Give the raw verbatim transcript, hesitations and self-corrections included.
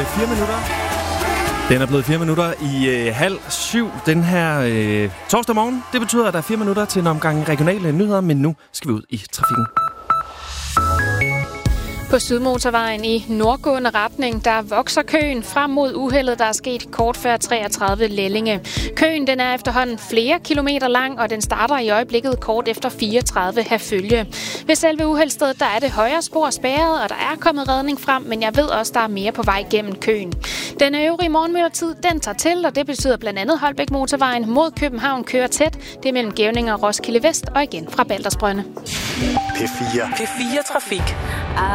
Fire minutter. Den er blevet fire minutter i øh, halv syv den her øh, torsdag morgen. Det betyder, at der er fire minutter til en omgang regionale nyheder, men nu skal vi ud i trafikken. På Sydmotorvejen i nordgående retning, der vokser køen frem mod uheldet, der er sket kort før treogtredive Lellinge. Køen den er efterhånden flere kilometer lang, og den starter i øjeblikket kort efter fireogtredive Herfølge. Ved selve uheldsstedet, der er det højre spor spærret, og der er kommet redning frem, men jeg ved også, der er mere på vej gennem køen. Den øvrige morgenmødertid, den tager til, og det betyder blandt andet Holbæk Motorvejen mod København kører tæt. Det er mellem Gevning og Roskilde Vest, og igen fra Baldersbrønde. P fire. P fire Trafik.